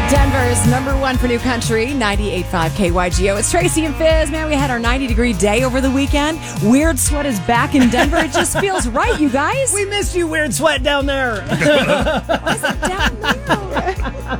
Denver's number one for new country, 98.5 KYGO. It's Tracy and Fizz. Man, we had our 90-degree day over the weekend. Weird Sweat is back in Denver. It just feels right, you guys. We missed you, Weird Sweat, down there. Why is it down there?